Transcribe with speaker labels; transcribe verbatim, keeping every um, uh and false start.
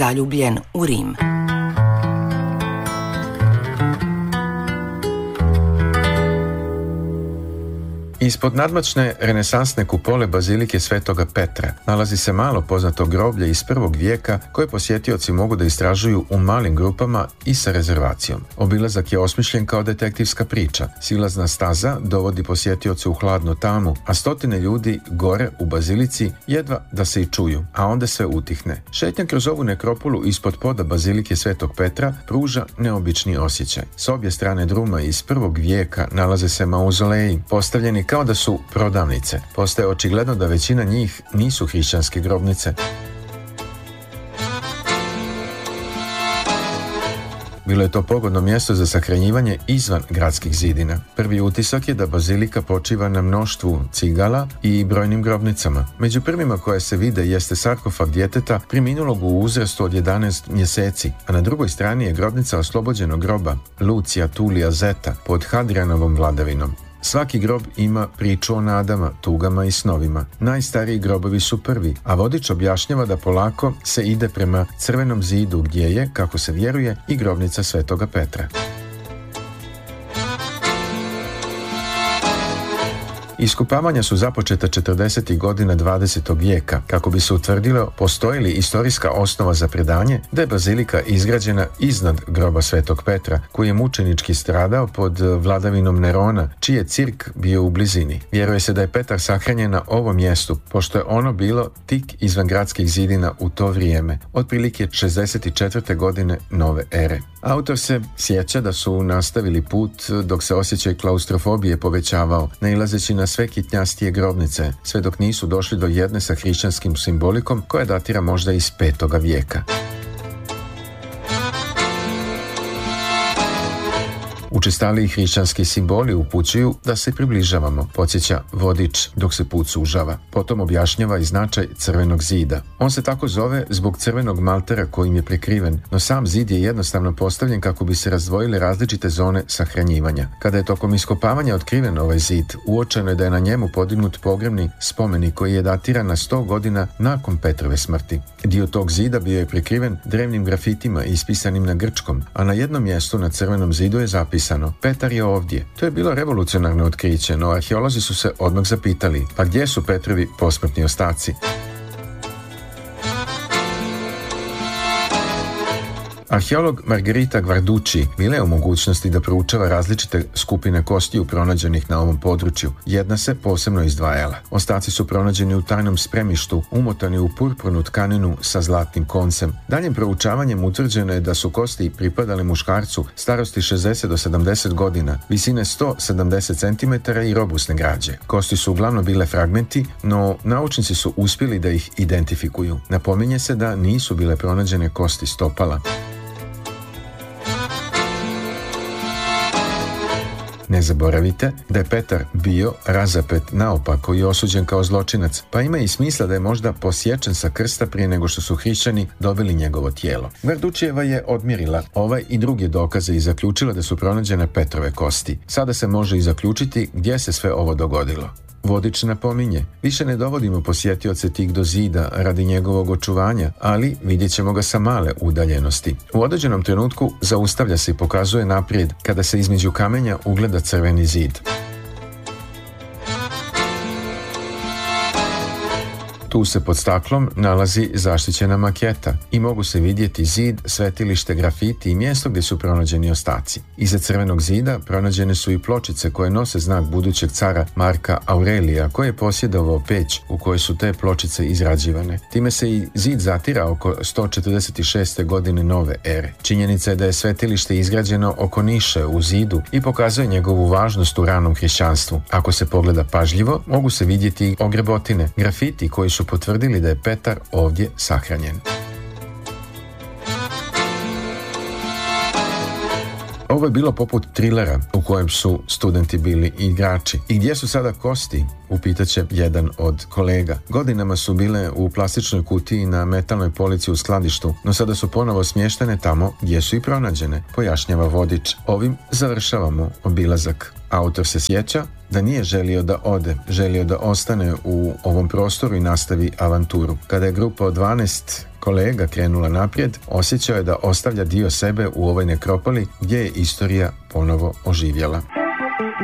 Speaker 1: zaljubljen u Rim.
Speaker 2: Ispod nadmoćne renesansne kupole bazilike Svetoga Petra nalazi se malo poznato groblje iz prvog vijeka koje posjetioci mogu da istražuju u malim grupama i sa rezervacijom. Obilazak je osmišljen kao detektivska priča. Silazna staza dovodi posjetioce u hladnu tamu, a stotine ljudi gore u bazilici jedva da se i čuju, a onda sve utihne. Šetnja kroz ovu nekropolu ispod poda bazilike Svetog Petra pruža neobični osjećaj. S obje strane druma iz prvog vijeka nalaze se mauzoleji, postavljeni kao da su prodavnice. Postaje očigledno da većina njih nisu hrišćanske grobnice. Bilo je to pogodno mjesto za sahranjivanje izvan gradskih zidina. Prvi utisak je da bazilika počiva na mnoštvu cigala i brojnim grobnicama. Među prvima koje se vide jeste sarkofag djeteta preminulog u uzrastu od jedanaest mjeseci, a na drugoj strani je grobnica oslobođenog groba Lucija Tulija Zeta pod Hadrianovom vladavinom. Svaki grob ima priču o nadama, tugama i snovima. Najstariji grobovi su prvi, a vodič objašnjava da polako se ide prema crvenom zidu gdje je, kako se vjeruje, i grobnica Svetoga Petra. Iskopavanja su započeta četrdesetih godina dvadesetog vijeka kako bi se utvrdilo postoji li istorijska osnova za predanje da je bazilika izgrađena iznad groba Svetog Petra, koji je mučenički stradao pod vladavinom Nerona, čiji je cirk bio u blizini. Vjeruje se da je Petar sahranjen na ovom mjestu, pošto je ono bilo tik izvan gradskih zidina u to vrijeme, otprilike šezdeset četvrte godine nove ere. Autor se sjeća da su nastavili put dok se osjećaj klaustrofobije povećavao, nailazeći na sve kitnjastije grobnice, sve dok nisu došli do jedne sa hrišćanskim simbolikom koja datira možda iz petoga vijeka. Učestaliji hrišćanski simboli upućuju da se približavamo, podsjeća vodič dok se put sužava. Potom objašnjava i značaj crvenog zida. On se tako zove zbog crvenog maltera kojim je prekriven, no sam zid je jednostavno postavljen kako bi se razdvojile različite zone sahranjivanja. Kada je tokom iskopavanja otkriven ovaj zid, uočeno je da je na njemu podignut pogrebni spomenik koji je datiran na sto godina nakon Petrove smrti. Dio tog zida bio je prekriven drevnim grafitima ispisanim na grčkom, a na jednom mjestu na crvenom zidu je zapisano: Petar je ovdje. To je bilo revolucionarno otkriće, no arheolozi su se odmah zapitali, pa gdje su Petrovi posmrtni ostaci? Arheolog Margherita Guarducci bila je u mogućnosti da proučava različite skupine kostiju pronađenih na ovom području. Jedna se posebno izdvajala. Ostaci su pronađeni u tajnom spremištu, umotani u purpurnu tkaninu sa zlatnim koncem. Daljim proučavanjem utvrđeno je da su kosti pripadali muškarcu starosti šezdeset do sedamdeset godina, visine sto sedamdeset centimetara i robusne građe. Kosti su uglavnom bile fragmenti, no naučnici su uspjeli da ih identifikuju. Napominje se da nisu bile pronađene kosti stopala. Ne zaboravite da je Petar bio razapet naopako i osuđen kao zločinac, pa ima i smisla da je možda posječen sa krsta prije nego što su hrišćani dobili njegovo tijelo. Guarduccieva je odmjerila ovaj i druge dokaze i zaključila da su pronađene Petrove kosti. Sada se može i zaključiti gdje se sve ovo dogodilo. Vodič napominje, više ne dovodimo posjetioce tik do zida radi njegovog očuvanja, ali vidjet ćemo ga sa male udaljenosti. U određenom trenutku zaustavlja se i pokazuje naprijed kada se između kamenja ugleda crveni zid. Tu se pod staklom nalazi zaštićena maketa i mogu se vidjeti zid, svetilište, grafiti i mjesto gdje su pronađeni ostaci. Iza crvenog zida pronađene su i pločice koje nose znak budućeg cara Marka Aurelija, koji je posjedovao peć u kojoj su te pločice izrađivane. Time se i zid zatira oko sto četrdeset šeste godine nove ere. Činjenica je da je svetilište izgrađeno oko niše u zidu i pokazuje njegovu važnost u ranom hrišćanstvu. Ako se pogleda pažljivo, mogu se vidjeti ogrebotine, grafiti koji su potvrdili da je Petar ovdje sahranjen. Ovo je bilo poput trilera u kojem su studenti bili igrači. I gdje su sada kosti? Upitaće jedan od kolega. Godinama su bile u plastičnoj kutiji na metalnoj polici u skladištu, no sada su ponovo smještene tamo gdje su i pronađene, pojašnjava vodič. Ovim završavamo obilazak. Autor se sjeća da nije želio da ode, želio da ostane u ovom prostoru i nastavi avanturu. Kada je grupa od dvanaest kolega krenula naprijed, osjećao je da ostavlja dio sebe u ovoj nekropoli gdje je istorija ponovo oživjela.